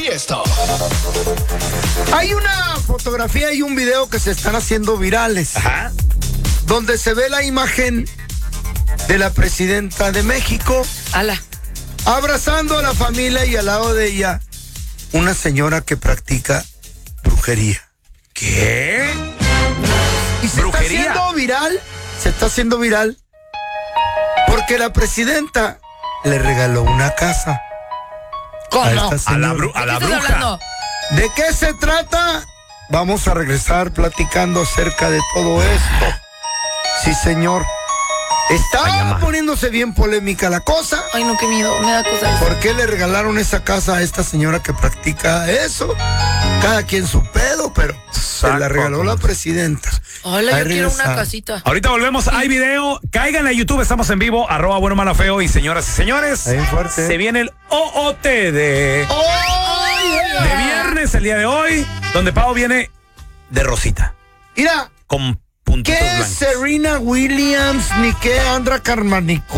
fiesta. Hay una fotografía y un video que se están haciendo virales. Ajá. Donde se ve la imagen de la presidenta de México. Ala. Abrazando a la familia y al lado de ella una señora que practica brujería. ¿Qué? Y se está haciendo viral porque la presidenta le regaló una casa. ¿Cómo? A la ¿De qué estás bruja. hablando? ¿De qué se trata? Vamos a regresar platicando acerca de todo esto. Sí, señor. Estaba poniéndose bien polémica la cosa. Ay, no, qué miedo, me da cosa eso. ¿Por qué le regalaron esa casa a esta señora que practica eso? Cada quien su pedo, pero se la regaló la presidenta. Hola, Ahí yo quiero una regresa. casita. Ahorita volvemos, hay video, caigan a YouTube, estamos en vivo, @bueno mala feo, y señoras y señores, Ahí fuerte. se viene el OOT de viernes, el día de hoy, donde Pau viene de rosita, Mira, con puntitos ¿qué blancos. Serena Williams ni qué Andra Carmanico?